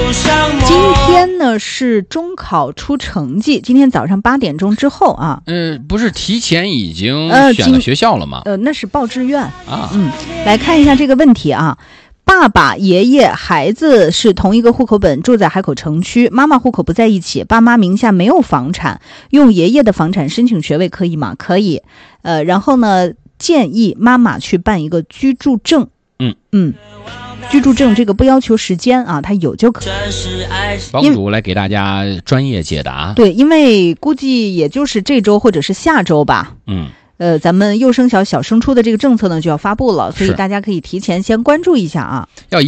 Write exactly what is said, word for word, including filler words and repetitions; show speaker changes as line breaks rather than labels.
今天呢是中考出成绩，今天早上八点钟之后啊。
呃，不是提前已经
呃
选了学校了吗？
呃，那是报志愿
啊。
嗯，来看一下这个问题啊。爸爸、爷爷、孩子是同一个户口本，住在海口城区，妈妈户口不在一起，爸妈名下没有房产，用爷爷的房产申请学位可以吗？可以。呃，然后呢，建议妈妈去办一个居住证。
嗯
嗯。居住证这个不要求时间啊，它有就可以。
帮主来给大家专业解答。
对，因为估计也就是这周或者是下周吧。
嗯，
呃，咱们幼升小小升初的这个政策呢就要发布了，所以大家可以提前先关注一下啊。
要一